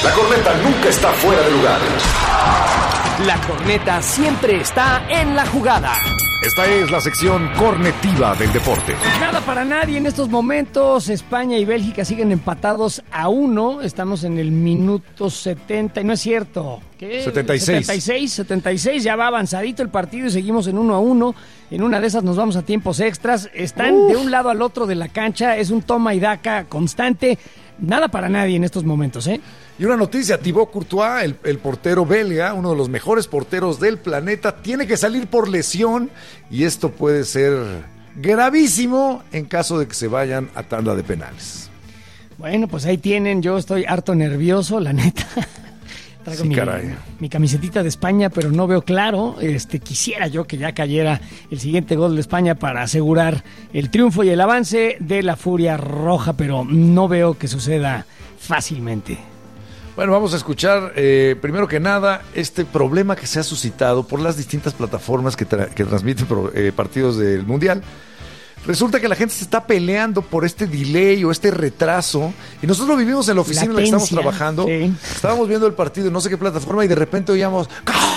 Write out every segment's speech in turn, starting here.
La corneta nunca está fuera de lugar. La corneta siempre está en la jugada. Esta es la sección cornetiva del deporte. Nada para nadie en estos momentos. España y Bélgica siguen empatados a 1. Estamos en el minuto 70. Y no es cierto. ¿Qué? 76. Ya va avanzadito el partido y seguimos en 1-1. En una de esas nos vamos a tiempos extras. Están de un lado al otro de la cancha. Es un toma y daca constante. Nada para nadie en estos momentos, ¿eh? Y una noticia, Thibaut Courtois, el portero belga, uno de los mejores porteros del planeta, tiene que salir por lesión y esto puede ser gravísimo en caso de que se vayan a tanda de penales. Bueno, pues ahí tienen, yo estoy harto nervioso, la neta. Traigo mi camisetita de España, pero no veo claro. Quisiera yo que ya cayera el siguiente gol de España para asegurar el triunfo y el avance de la Furia Roja, pero no veo que suceda fácilmente. Bueno, vamos a escuchar, primero que nada, este problema que se ha suscitado por las distintas plataformas que transmiten partidos del Mundial. Resulta que la gente se está peleando por este delay o este retraso. Y nosotros vivimos en la oficina en la que estamos trabajando. Sí. Estábamos viendo el partido en no sé qué plataforma y de repente oíamos...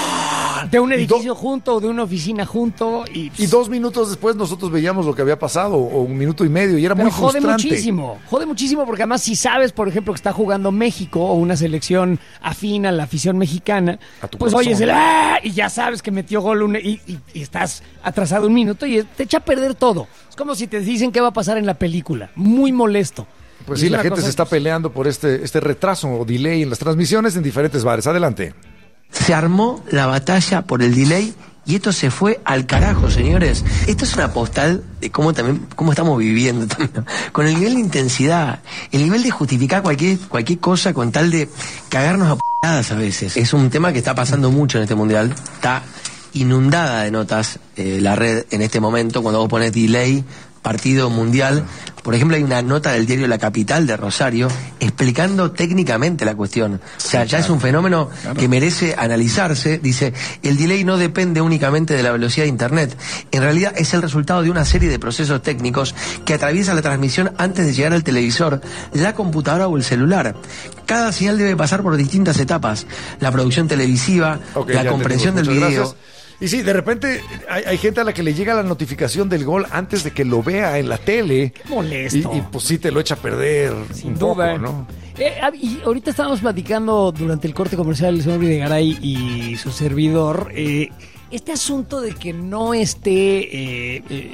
De un edificio junto o de una oficina junto. Y 2 minutos después nosotros veíamos lo que había pasado, o 1 minuto y medio, y era muy frustrante. Jode muchísimo, porque además si sabes, por ejemplo, que está jugando México o una selección afín a la afición mexicana, pues oyes el ¡ah! Y ya sabes que metió gol y estás atrasado 1 minuto y te echa a perder todo. Es como si te dicen qué va a pasar en la película. Muy molesto. Pues sí, la gente se está peleando por este retraso o delay en las transmisiones en diferentes bares. Adelante. Se armó la batalla por el delay y esto se fue al carajo, señores. Esto es una postal de cómo estamos viviendo también, con el nivel de intensidad, el nivel de justificar cualquier cosa con tal de cagarnos a p***adas a veces. Es un tema que está pasando mucho en este mundial. Está inundada de notas la red en este momento cuando vos pones delay, partido mundial. Por ejemplo, hay una nota del diario La Capital de Rosario explicando técnicamente la cuestión. O sea, ya es un fenómeno que merece analizarse. Dice, el delay no depende únicamente de la velocidad de Internet. En realidad es el resultado de una serie de procesos técnicos que atraviesan la transmisión antes de llegar al televisor, la computadora o el celular. Cada señal debe pasar por distintas etapas. La producción televisiva, la comprensión del video... Gracias. Y sí, de repente hay gente a la que le llega la notificación del gol antes de que lo vea en la tele. Qué molesto. Y pues sí te lo echa a perder. Sin duda. Poco, ¿no? Y ahorita estábamos platicando durante el corte comercial el señor Videgaray y su servidor. Este asunto de que no esté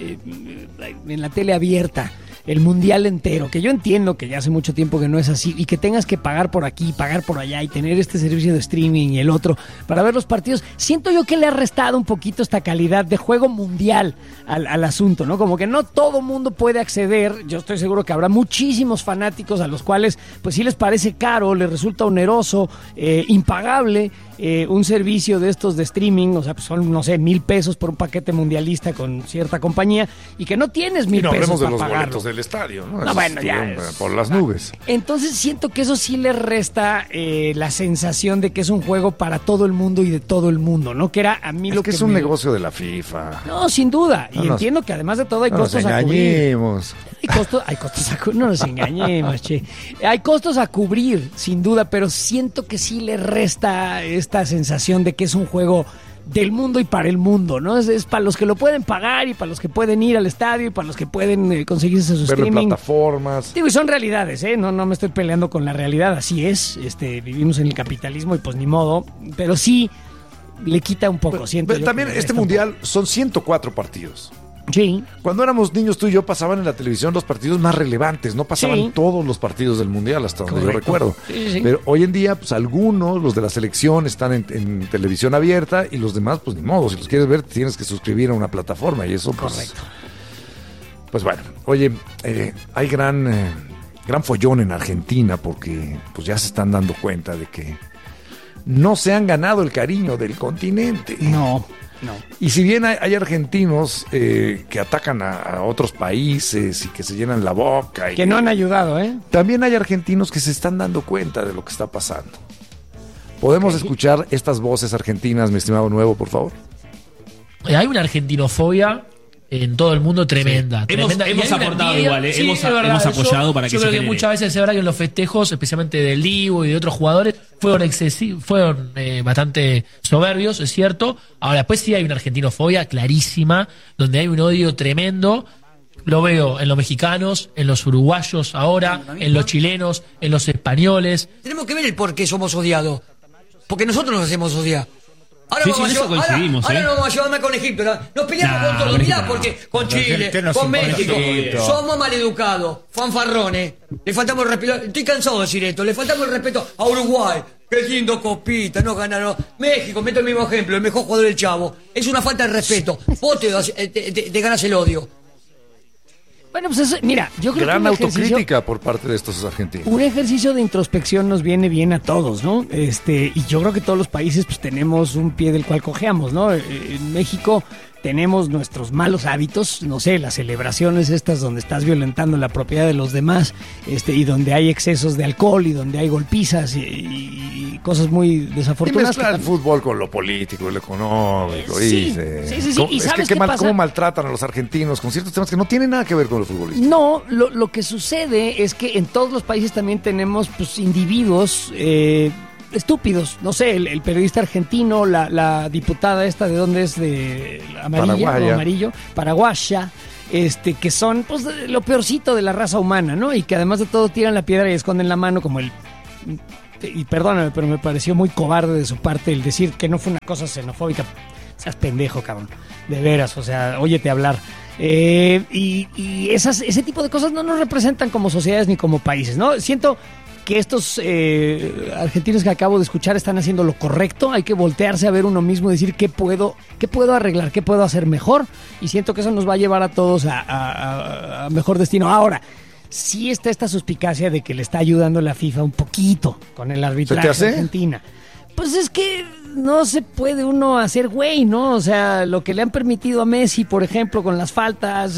en la tele abierta el mundial entero, que yo entiendo que ya hace mucho tiempo que no es así y que tengas que pagar por aquí, pagar por allá y tener este servicio de streaming y el otro para ver los partidos, siento yo que le ha restado un poquito esta calidad de juego mundial al asunto, ¿no? Como que no todo mundo puede acceder. Yo estoy seguro que habrá muchísimos fanáticos a los cuales pues sí les parece caro, les resulta oneroso, impagable un servicio de estos de streaming, o sea, pues son, no sé, $1,000 por un paquete mundialista con cierta compañía y que no tienes $1,000 para pagarlo. No hablemos de los boletos del estadio, ¿no? No, bueno, ya por las nubes. Entonces siento que eso sí le resta la sensación de que es un juego para todo el mundo y de todo el mundo, ¿no? Que era a mí lo que es un negocio de la FIFA. No, sin duda. Y entiendo que además de todo hay costos a cubrir. Hay costos a cubrir. No nos engañemos, che. Hay costos a cubrir, sin duda, pero siento que sí le resta esta sensación de que es un juego del mundo y para el mundo, ¿no? Es para los que lo pueden pagar y para los que pueden ir al estadio y para los que pueden conseguirse su streaming. En plataformas. Digo, y son realidades, ¿eh? No me estoy peleando con la realidad, así es. Vivimos en el capitalismo y pues ni modo, pero sí le quita un poco, siento yo. También este mundial son 104 partidos. Sí. Cuando éramos niños tú y yo pasaban en la televisión los partidos más relevantes, no pasaban todos los partidos del mundial hasta donde yo recuerdo. Sí. Pero hoy en día, pues algunos, los de la selección están en televisión abierta y los demás, pues ni modo, si los quieres ver tienes que suscribir a una plataforma y eso pues... Correcto. Pues bueno, oye, hay gran follón en Argentina porque pues ya se están dando cuenta de que no se han ganado el cariño del continente. No. Y si bien hay argentinos que atacan a otros países y que se llenan la boca. Que no han ayudado, ¿eh? También hay argentinos que se están dando cuenta de lo que está pasando. ¿Podemos escuchar estas voces argentinas, mi estimado Nuevo, por favor? Hay una argentinofobia en todo el mundo tremenda. Hemos Y hay una aportado envidia. igual, Sí, hemos es verdad. hemos apoyado para que yo se creo que genere. muchas veces es verdad que en los festejos, especialmente del Divo y de otros jugadores, fueron bastante soberbios, es cierto. Ahora, después sí hay una argentinofobia clarísima, donde hay un odio tremendo. Lo veo en los mexicanos, en los uruguayos ahora, en los chilenos, en los españoles. Tenemos que ver el por qué somos odiados. Porque nosotros nos hacemos odiar. Ahora Sí, vamos sí, a en eso llevar, coincidimos, ahora ¿eh? no vamos a llevar más con Egipto. ¿No? Nos peleamos Nah, con todo. con Mirá, Egipto porque con ¿Qué- Chile, qué nos con importa México, Egipto? somos maleducados, fanfarrones. Le faltamos el respeto. Estoy cansado de decir esto. Le faltamos el respeto a Uruguay. Qué lindo copita, no ganaron. México, meto el mismo ejemplo, el mejor jugador del Chavo. Es una falta de respeto. Vos te ganas el odio. Bueno, pues mira, yo creo Gran que un ejercicio, autocrítica por parte de estos argentinos. un ejercicio de introspección nos viene bien a todos, ¿no? Y yo creo que todos los países pues tenemos un pie del cual cojeamos, ¿no? En México tenemos nuestros malos hábitos, no sé, las celebraciones estas donde estás violentando la propiedad de los demás, y donde hay excesos de alcohol y donde hay golpizas y cosas muy Y desafortunadas. mezclar que el fútbol con lo político, lo económico. Sí, y sí. ¿Cómo- ¿Y es sabes que qué pasa? cómo maltratan a los argentinos con ciertos temas que no tienen nada que ver con los futbolistas. No, lo que sucede es que en todos los países también tenemos pues individuos estúpidos. No sé, el periodista argentino, la diputada esta, ¿de dónde es? De amarilla, Paraguaya. o amarillo, paraguaya, que son pues lo peorcito de la raza humana, ¿no? Y que además de todo tiran la piedra y esconden la mano como el... Y perdóname, pero me pareció muy cobarde de su parte el decir que no fue una cosa xenofóbica. Seas pendejo, cabrón. De veras, o sea, óyete hablar. Y ese tipo de cosas no nos representan como sociedades ni como países, ¿no? Siento que estos argentinos que acabo de escuchar están haciendo lo correcto. Hay que voltearse a ver uno mismo y decir qué puedo arreglar, qué puedo hacer mejor. Y siento que eso nos va a llevar a todos a mejor destino. Ahora, sí está esta suspicacia de que le está ayudando la FIFA un poquito con el arbitraje ¿Se te hace? de Argentina. Pues es que no se puede uno hacer güey, ¿no? O sea, lo que le han permitido a Messi, por ejemplo, con las faltas,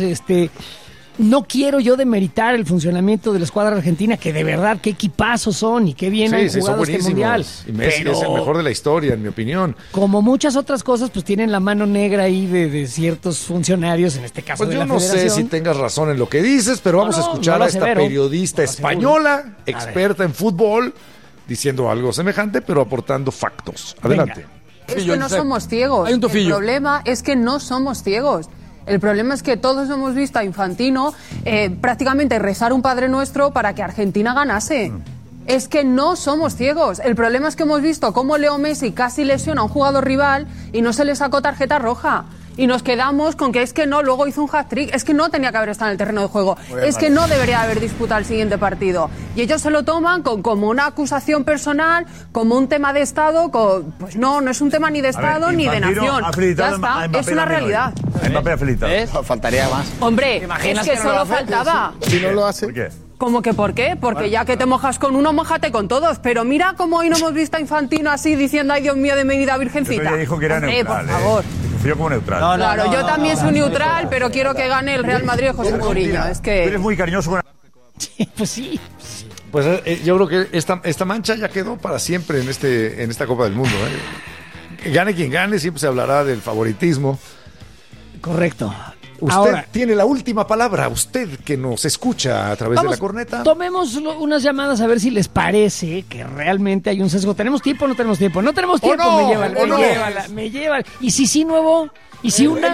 no quiero yo demeritar el funcionamiento de la escuadra argentina, que de verdad qué equipazos son y qué bien han Sí, son jugado este mundial. buenísimos. Y Messi Pero, es el mejor de la historia, en mi opinión. como muchas otras cosas, pues tienen la mano negra ahí de ciertos funcionarios, en este caso Pues de yo la no sé federación. si tengas razón en lo que dices, pero vamos a escuchar no lo a esta asevero, periodista no lo aseguro. española, A experta en fútbol, diciendo algo semejante, pero aportando factos. Adelante. Venga. Es que no somos ciegos. Hay un tufillo. El problema es que no somos ciegos. El problema es que todos hemos visto a Infantino prácticamente rezar un Padre Nuestro para que Argentina ganase. Es que no somos ciegos. El problema es que hemos visto cómo Leo Messi casi lesiona a un jugador rival y no se le sacó tarjeta roja. Y nos quedamos con que es que no, luego hizo un hat-trick, es que no tenía que haber estado en el terreno de juego, es que no debería haber disputado el siguiente partido. Y ellos se lo toman como una acusación personal, como un tema de Estado, pues no es un tema ni de Estado ni de nación. Ya está, es una realidad. Mbappé ha felicitado. Faltaría más. Hombre, es que solo faltaba. Si no lo hace. ¿Por qué? ¿Cómo que por qué? Porque ya que te mojas con uno, mójate con todos. Pero mira cómo hoy no hemos visto a Infantino así diciendo, ay Dios mío, de mi vida virgencita. Pero ella dijo que era Hombre, neutral. por favor. Yo como neutral. Claro, yo también soy neutral, pero quiero que gane el Real Madrid de José Mourinho. Es Tú eres que... muy cariñoso con... Pues sí. Pues yo creo que esta mancha ya quedó para siempre en esta Copa del Mundo. Gane quien gane, siempre se hablará del favoritismo. Correcto. Usted Ahora, tiene la última palabra, usted que nos escucha a través de la corneta. Tomemos unas llamadas a ver si les parece que realmente hay un sesgo. ¿Tenemos tiempo o no tenemos tiempo? No tenemos tiempo, no, me lleva, o no. me lleva. ¿Y si nuevo? ¿Y si una?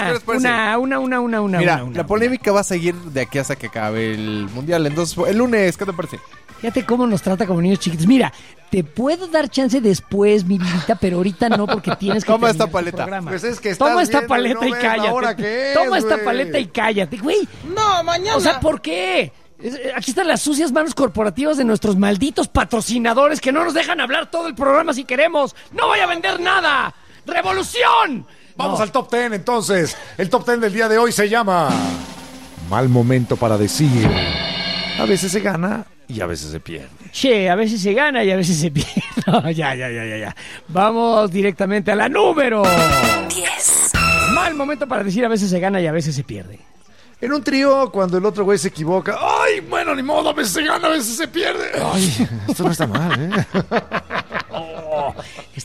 Mira, la polémica va a seguir de aquí hasta que acabe el mundial. Entonces, el lunes, ¿qué te parece? Fíjate cómo nos trata como niños chiquitos. Mira, te puedo dar chance después, mi vidita, pero ahorita no, porque tienes que Toma terminar esta tu paleta. programa. Pues es que estás Toma esta viendo y paleta no y ves la hora cállate. que es, Toma esta güey. paleta y cállate, güey. No, mañana. O sea, ¿por qué? Aquí están las sucias manos corporativas de nuestros malditos patrocinadores que no nos dejan hablar todo el programa si queremos. ¡No voy a vender nada! ¡Revolución! Vamos al top 10 entonces. El top 10 del día de hoy se llama Mal momento para decir. A veces se gana y a veces se pierde. Che, a veces se gana y a veces se pierde. No, ya. Vamos directamente a la número 10. Mal momento para decir a veces se gana y a veces se pierde. En un trío, cuando el otro güey se equivoca, ¡ay, bueno, ni modo! A veces se gana, a veces se pierde. ¡Ay, esto no está mal, ¿eh?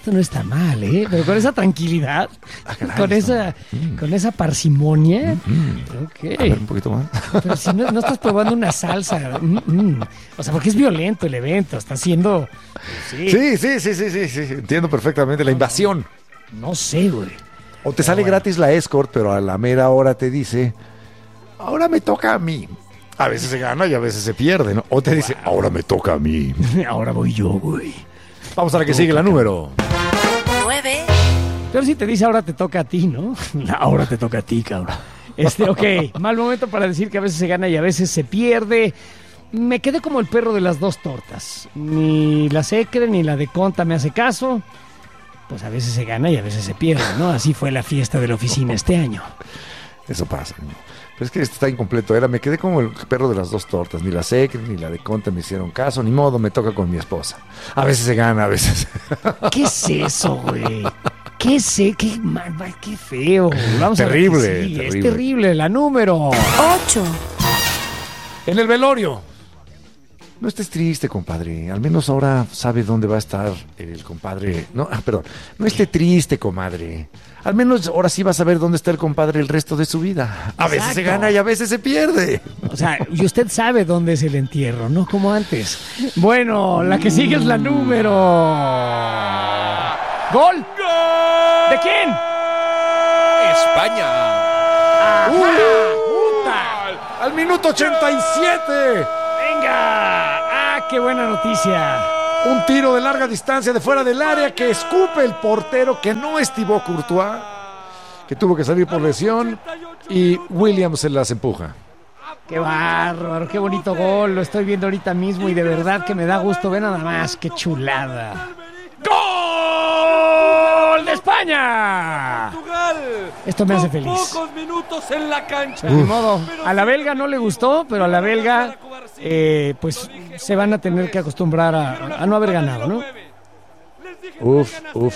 esto no está mal, ¿eh? Pero con esa tranquilidad, con esa parsimonia. Ok. A ver, un poquito más. Pero si no estás probando una salsa. O sea, porque es violento el evento, está siendo... Sí, entiendo perfectamente la invasión. No sé, güey. O te sale gratis la escort, pero a la mera hora te dice, ahora me toca a mí. A veces se gana y a veces se pierde, ¿no? O te dice, ahora me toca a mí. Ahora voy yo, güey. Vamos a la que sigue, la número 9. Pero si te dice ahora te toca a ti, ¿no? Ahora te toca a ti, cabrón. Ok, mal momento para decir que a veces se gana y a veces se pierde. Me quedé como el perro de las dos tortas. Ni la Secre ni la de Conta me hace caso. Pues a veces se gana y a veces se pierde, ¿no? Así fue la fiesta de la oficina este año. Eso pasa, ¿no? Pero es que este está incompleto. Me quedé como el perro de las dos tortas. Ni la Secre ni la de Conta me hicieron caso. Ni modo, me toca con mi esposa. A veces se gana, a veces... ¿Qué es eso, güey? ¿Qué sé? ¿Qué mal? Qué feo. Vamos terrible, a ver terrible. Es terrible. La número 8. En el velorio. No estés triste, compadre. Al menos ahora sabe dónde va a estar el compadre. No, perdón. No esté triste, comadre. Al menos ahora sí va a saber dónde está el compadre el resto de su vida. A veces se gana y a veces se pierde. O sea, y usted sabe dónde es el entierro, no como antes. Bueno, la que sigue es la número... ¡Gol! ¿De quién? España. ¡Puta! ¡Al minuto 87! ¡Venga! ¡Ah, qué buena noticia! Un tiro de larga distancia de fuera del área que escupe el portero, que no es Thibaut Courtois, que tuvo que salir por lesión, y Williams se las empuja. ¡Qué bárbaro! ¡Qué bonito gol! Lo estoy viendo ahorita mismo y de verdad que me da gusto ver nada más. ¡Qué chulada! ¡Gol de España! Esto me hace feliz. Pocos minutos en la cancha. De modo, a la belga no le gustó, pero a la belga pues se van a tener que acostumbrar a no haber ganado, ¿no? Uf.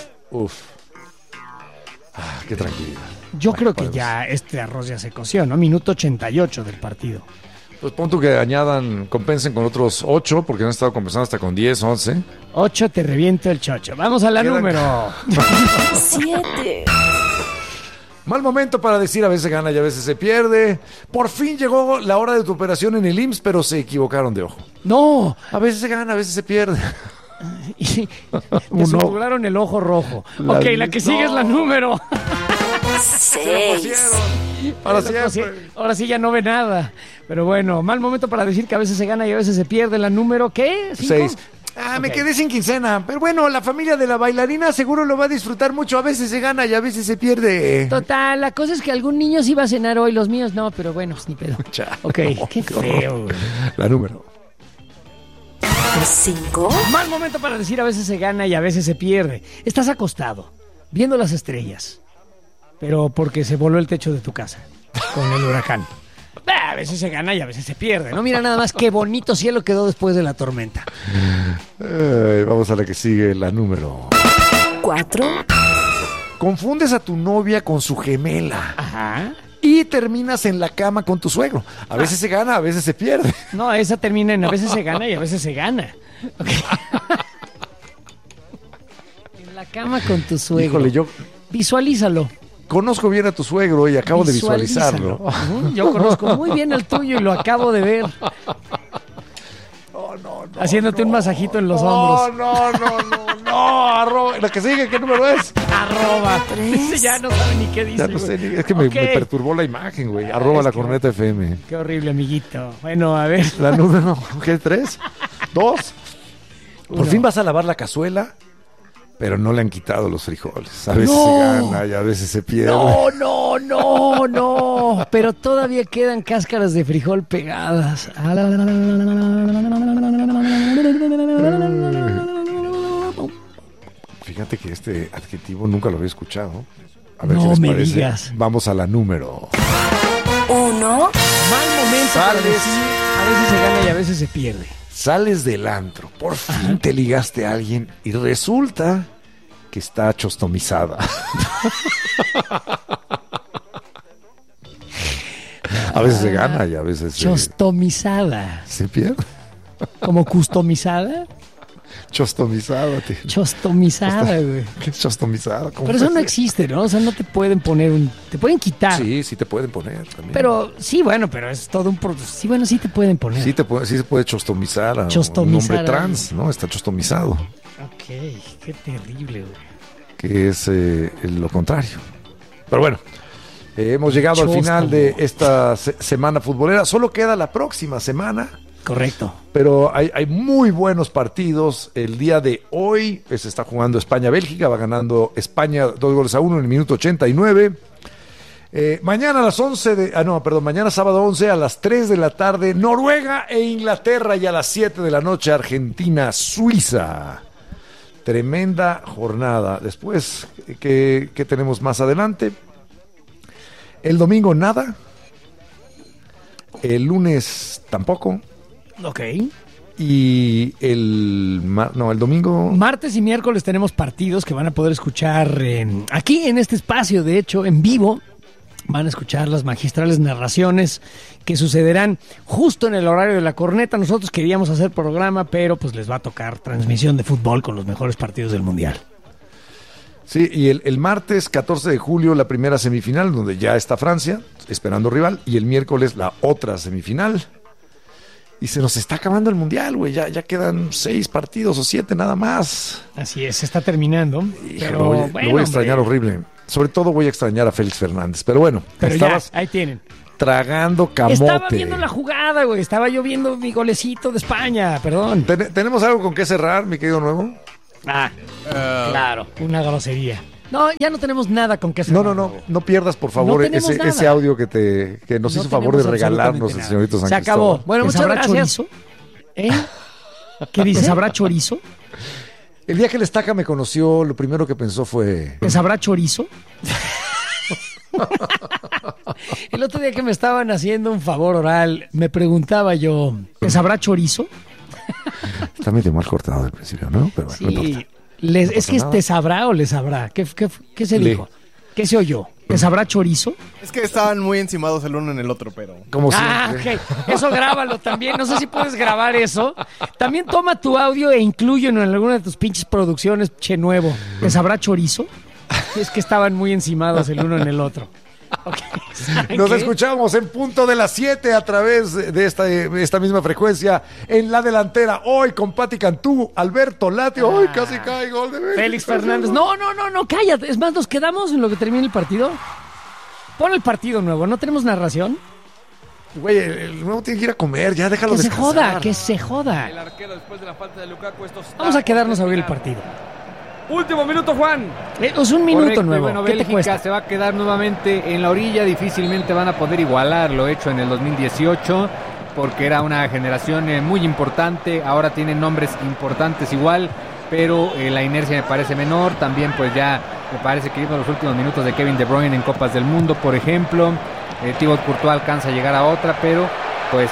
Qué tranquilidad. Yo creo que ya este arroz ya se coció, ¿no? Minuto 88 del partido. Pues pon tú que compensen con otros 8, porque han estado compensando hasta con 10, 11. 8 te reviento el chocho. Vamos a la número 7. Mal momento para decir a veces se gana y a veces se pierde. Por fin llegó la hora de tu operación en el IMSS, pero se equivocaron de ojo. ¡No! A veces se gana, a veces se pierde. Me subularon el ojo rojo. La que sigue es la número 6. Para siempre. Ahora sí ya no ve nada. Pero bueno, mal momento para decir que a veces se gana y a veces se pierde. La número, ¿qué? 6. Me quedé sin quincena. Pero bueno, la familia de la bailarina seguro lo va a disfrutar mucho. A veces se gana y a veces se pierde. Total, la cosa es que algún niño sí va a cenar hoy, los míos no, pero bueno, ni pedo. Ok, qué feo, güey. La número 5. Mal momento para decir a veces se gana y a veces se pierde. Estás acostado, viendo las estrellas, pero porque se voló el techo de tu casa con el huracán. A veces se gana y a veces se pierde, ¿no? Mira nada más qué bonito cielo quedó después de la tormenta. Vamos a la que sigue, la número 4. Confundes a tu novia con su gemela. Ajá. Y terminas en la cama con tu suegro. A veces se gana, a veces se pierde. No, esa termina en a veces se gana y a veces se gana. Okay. En la cama con tu suegro. Híjole, yo visualízalo. Conozco bien a tu suegro y acabo de visualizarlo. Yo conozco muy bien el tuyo y lo acabo de ver. Haciéndote un masajito en los hombros. No. La que sigue, ¿qué número es? Arroba. Dice, ya no sabe ni qué dice. Ya no sé, es que me perturbó la imagen, güey. Arroba la corneta FM. Qué horrible, amiguito. Bueno, a ver. La número, ¿qué? 3, 2. Por fin vas a lavar la cazuela, pero no le han quitado los frijoles. A veces se gana y a veces se pierde. No. Pero todavía quedan cáscaras de frijol pegadas. Fíjate que este adjetivo nunca lo había escuchado. A ver qué No les me parece. digas. Vamos a la número 1. Mal momento para decir, a veces se gana y a veces se pierde. Sales del antro, por fin te ligaste a alguien y resulta que está chostomizada. A veces se gana y a veces Chostomizada. se pierde. ¿Como customizada? Chostomizada, tío. Chostomizada, güey. ¿Qué es chostomizada? ¿Cómo Pero eso puede no ser? existe, ¿no? O sea, no te pueden poner te pueden quitar. Sí, sí te pueden poner también. Pero, sí, bueno, pero es todo un proceso. Sí, bueno, sí te pueden poner. Sí, sí se puede chostomizar a un Chostomizar hombre a trans, ¿no? Está chostomizado. Ok, qué terrible, güey. Que es lo contrario. Pero bueno, hemos llegado al final de esta semana futbolera. Solo queda la próxima semana. Correcto. Pero hay muy buenos partidos. El día de hoy se está jugando España-Bélgica. Va ganando España 2-1 en el minuto 89. Mañana a las 11 mañana sábado 11 a las 3 de la tarde, Noruega e Inglaterra, y a las 7 de la noche, Argentina-Suiza. Tremenda jornada. Después, ¿qué tenemos más adelante? El domingo nada. El lunes tampoco. Ok. Y el domingo... Martes y miércoles tenemos partidos que van a poder escuchar aquí en este espacio, de hecho, en vivo. Van a escuchar las magistrales narraciones que sucederán justo en el horario de la corneta. Nosotros queríamos hacer programa, pero pues les va a tocar transmisión de fútbol con los mejores partidos del Mundial. Sí, y el martes 14 de julio la primera semifinal, donde ya está Francia, esperando rival, y el miércoles la otra semifinal. Y se nos está acabando el Mundial, güey. Ya quedan 6 partidos o 7 nada más. Así es, se está terminando. Pero lo voy a extrañar horrible. Sobre todo voy a extrañar a Félix Fernández. Pero bueno, estabas ahí tienen. Tragando camote. Estaba viendo la jugada, güey. Estaba yo viendo mi golecito de España, perdón. ¿Tenemos algo con qué cerrar, mi querido Nuevo? Claro. Una grosería. No, ya no tenemos nada con qué cerrar. No pierdas, por favor, ese audio que nos hizo favor de regalarnos el señorito San Se acabó. Bueno, muchas gracias. Chorizo? ¿Qué dice? ¿Sabrá chorizo? El día que el Estaca me conoció, lo primero que pensó fue... ¿Que sabrá chorizo? El otro día que me estaban haciendo un favor oral, me preguntaba yo, ¿que sabrá chorizo? Está medio mal cortado al principio, ¿no? Pero bueno, sí, no importa. ¿Es que te sabrá o le sabrá? ¿Qué se dijo? ¿Qué se oyó? ¿Que sabrá chorizo? Es que estaban muy encimados el uno en el otro, pero... Como siempre. Ok. Eso grábalo también. No sé si puedes grabar eso. También toma tu audio e inclúyelo en alguna de tus pinches producciones, che nuevo. ¿Que sabrá chorizo? Es que estaban muy encimados el uno en el otro. Okay. Nos escuchamos en punto de las 7 a través de esta misma frecuencia en la delantera. Hoy con Pati Cantú, Alberto Latio. Hoy casi cae gol de Félix Fernández. No, cállate. Es más, nos quedamos en lo que termine el partido. Pon el partido nuevo. ¿No tenemos narración? Güey, el nuevo tiene que ir a comer. Ya déjalo descansar. Que se joda. El arquero después de la falta de Lukaku. Vamos a quedarnos a ver el partido. Último minuto, Juan. Es un minuto. Correcto, nuevo. Bueno, ¿Qué te Bélgica cuesta? se va a quedar nuevamente en la orilla. Difícilmente van a poder igualar lo hecho en el 2018, porque era una generación muy importante. Ahora tienen nombres importantes igual, pero la inercia me parece menor. También pues ya me parece que vimos los últimos minutos de Kevin De Bruyne en Copas del Mundo, por ejemplo. Thibaut Courtois alcanza a llegar a otra, pero pues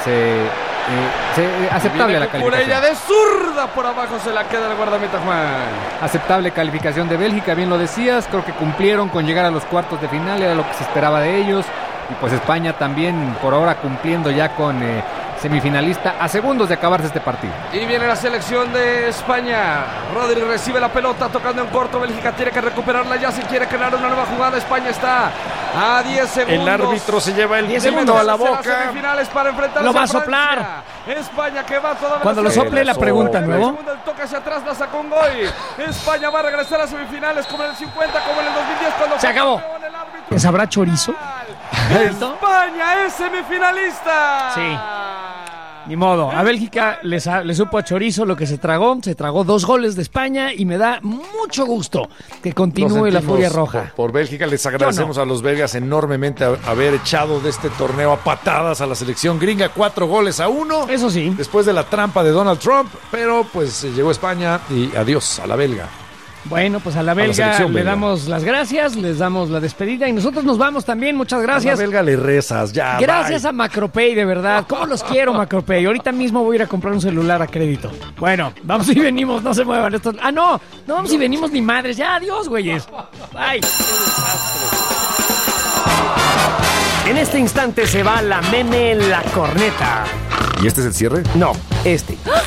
aceptable la calificación. Ella de zurda por abajo se la queda el guardameta, Juan. Aceptable calificación de Bélgica, bien lo decías. Creo que cumplieron con llegar a los cuartos de final, era lo que se esperaba de ellos. Y pues España también por ahora cumpliendo ya con semifinalista a segundos de acabarse este partido. Y viene la selección de España. Rodri recibe la pelota tocando en corto. Bélgica tiene que recuperarla ya si quiere crear una nueva jugada. España está a 10 segundos. El árbitro se lleva el 10 segundos segundos a la boca. Semifinales para enfrentarse lo va a Francia. soplar. España que va toda cuando lo sople la pregunta, ¿nuevo? El toque hacia atrás la sacó un gol. España va a regresar a semifinales como en el 50, como en el 2010 cuando se acabó. ¿Que sabrá chorizo? España es semifinalista. Sí. Ni modo, a Bélgica le supo a chorizo lo que se tragó 2 goles de España y me da mucho gusto que continúe la furia roja. Por Bélgica les agradecemos a los belgas enormemente haber echado de este torneo a patadas a la selección gringa, 4-1. Eso sí. Después de la trampa de Donald Trump, pero pues llegó España y adiós a la belga. Bueno, pues a la belga le damos las gracias, les damos la despedida y nosotros nos vamos también, muchas gracias. A la belga le rezas, ya. Gracias a Macropay, de verdad. ¿Cómo los quiero, Macropay? Ahorita mismo voy a ir a comprar un celular a crédito. Bueno, vamos y venimos, no se muevan estos. No vamos y venimos ni madres. Ya, adiós, güeyes. Bye. En este instante se va la meme La Corneta. ¿Y este es el cierre? No, este.